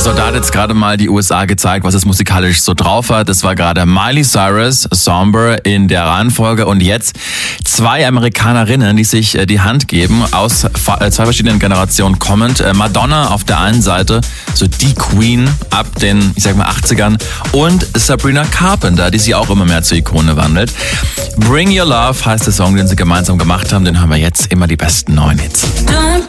So, da hat jetzt gerade mal die USA gezeigt, was es musikalisch so drauf hat. Das war gerade Miley Cyrus, Somber in der Reihenfolge und jetzt zwei Amerikanerinnen, die sich die Hand geben, aus zwei verschiedenen Generationen kommend. Madonna auf der einen Seite, so die Queen ab den, ich sag mal, 80ern und Sabrina Carpenter, die sie auch immer mehr zur Ikone wandelt. Bring Your Love heißt der Song, den sie gemeinsam gemacht haben. Den haben wir jetzt immer die besten neuen Hits.